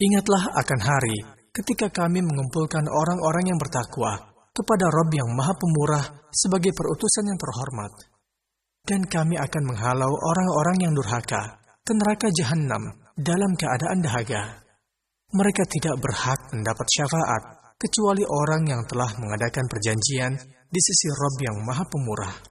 Ingatlah akan hari ketika kami mengumpulkan orang-orang yang bertakwa kepada Rabb yang Maha Pemurah sebagai perutusan yang terhormat. Dan kami akan menghalau orang-orang yang durhaka ke neraka Jahannam dalam keadaan dahaga. Mereka tidak berhak mendapat syafaat kecuali orang yang telah mengadakan perjanjian di sisi Rabb yang Maha Pemurah.